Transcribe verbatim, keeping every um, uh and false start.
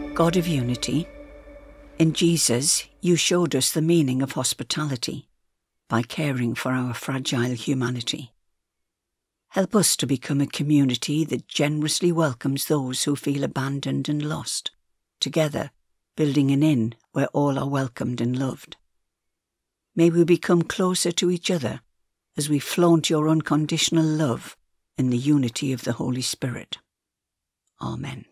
God of unity, in Jesus you showed us the meaning of hospitality by caring for our fragile humanity. Help us to become a community that generously welcomes those who feel abandoned and lost, together building an inn where all are welcomed and loved. May we become closer to each other as we flaunt your unconditional love in the unity of the Holy Spirit. Amen.